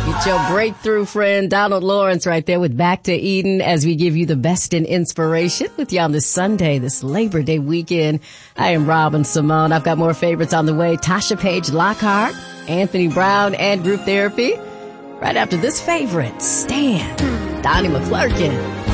Get your breakthrough friend, Donald Lawrence, right there with Back to Eden as we give you the best in inspiration with you on this Sunday, this Labor Day weekend. I am Robin Simone. I've got more favorites on the way. Tasha Page Lockhart, Anthony Brown, and Group Therapy. Right after this favorite, Stan, Donnie McClurkin.